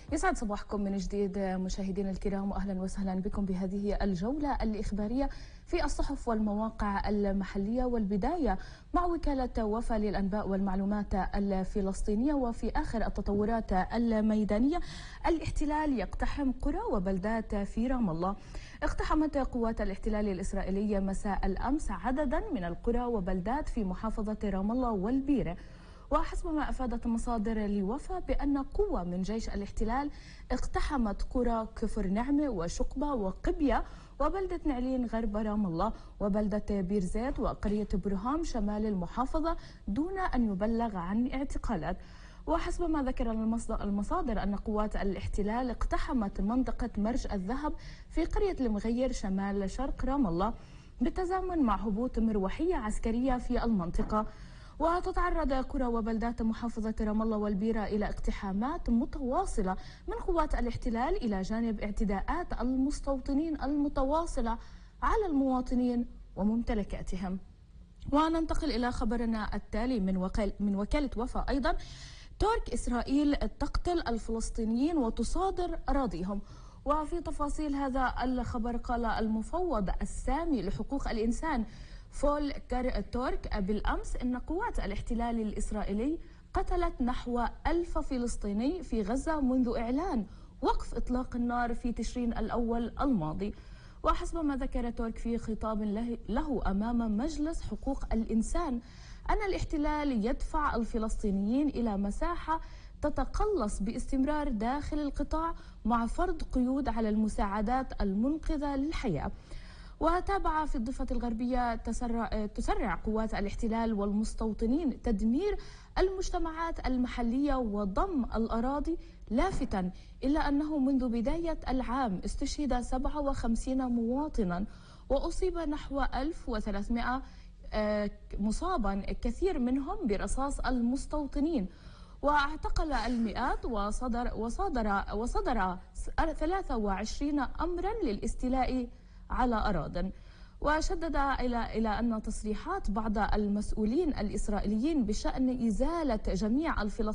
يسعد صباحكم من جديد مشاهدينا الكرام، واهلا وسهلا بكم بهذه الجولة الإخبارية في الصحف والمواقع المحلية، والبداية مع وكالة وفا للأنباء والمعلومات الفلسطينية. وفي آخر التطورات الميدانية، الاحتلال يقتحم قرى وبلدات في رام الله. اقتحمت قوات الاحتلال الإسرائيلية مساء الأمس عددا من القرى وبلدات في محافظة رام الله والبيرة. وحسب ما أفادت مصادر لوفا بأن قوة من جيش الاحتلال اقتحمت قرى كفر نعمة وشقبة وقبية وبلدة نعلين غرب رام الله وبلدة بير زيت وقرية برهام شمال المحافظة دون أن يبلغ عن اعتقالات. وحسب ما ذكر المصادر أن قوات الاحتلال اقتحمت منطقة مرج الذهب في قرية المغير شمال شرق رام الله بالتزامن مع هبوط مروحية عسكرية في المنطقة. وتتعرض قرى وبلدات محافظة رام الله والبيرة إلى اقتحامات متواصلة من قوات الاحتلال إلى جانب اعتداءات المستوطنين المتواصلة على المواطنين وممتلكاتهم. وننتقل إلى خبرنا التالي من وكالة وفا أيضا. ترك إسرائيل تقتل الفلسطينيين وتصادر أراضيهم. وفي تفاصيل هذا الخبر، قال المفوض السامي لحقوق الإنسان فولكر تورك بالأمس إن قوات الاحتلال الإسرائيلي قتلت نحو 1000 فلسطيني في غزة منذ إعلان وقف إطلاق النار في تشرين الأول الماضي. وحسب ما ذكر تورك في خطاب له أمام مجلس حقوق الإنسان أن الاحتلال يدفع الفلسطينيين إلى مساحة تتقلص باستمرار داخل القطاع مع فرض قيود على المساعدات المنقذة للحياة. وتابع في الضفة الغربية تسرع قوات الاحتلال والمستوطنين تدمير المجتمعات المحلية وضم الأراضي، لافتا إلا أنه منذ بداية العام استشهد 57 مواطنا وأصيب نحو 1300 مصابا، كثير منهم برصاص المستوطنين. واعتقل المئات وصدر 23 أمرا للاستيلاء على أراضٍ. وشدد إلى أن تصريحات بعض المسؤولين الإسرائيليين بشأن إزالة جميع الفلسطينيين